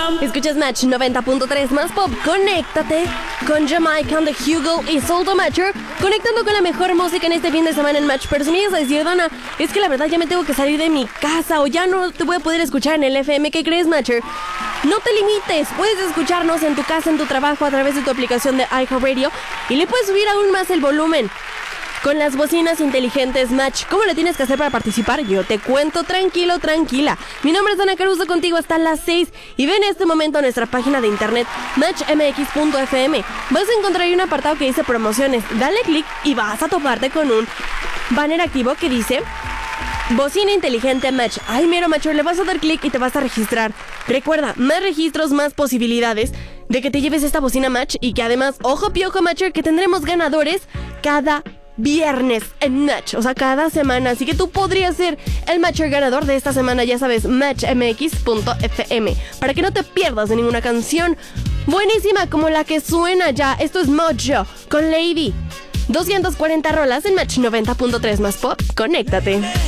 Escuchas Match 90.3 más pop. Conéctate con Jamaica and the Hugo y Soul Matcher. Conectando con la mejor música en este fin de semana en Match. Pero si me ibas a decir, Donna, es que la verdad ya me tengo que salir de mi casa o ya no te voy a poder escuchar en el FM. ¿Qué crees, Matcher? No te limites. Puedes escucharnos en tu casa, en tu trabajo, a través de tu aplicación de iHeartRadio. Y le puedes subir aún más el volumen con las bocinas inteligentes Match. ¿Cómo le tienes que hacer para participar? Yo te cuento, tranquilo, tranquila. Mi nombre es Dana Caruso, contigo hasta las 6. Y ve en este momento a nuestra página de internet matchmx.fm. Vas a encontrar ahí un apartado que dice promociones. Dale clic y vas a toparte con un banner activo que dice bocina inteligente Match. Ay, mira, Matcher, le vas a dar clic y te vas a registrar. Recuerda, más registros, más posibilidades de que te lleves esta bocina Match. Y que además, ojo piojo, Matcher, que tendremos ganadores cada viernes en Match, o sea, cada semana. Así que tú podrías ser el Matcher ganador de esta semana. Ya sabes, matchmx.fm, para que no te pierdas de ninguna canción buenísima como la que suena ya. Esto es Mojo con Lady. 240 rolas en Match 90.3 más pop. Conéctate.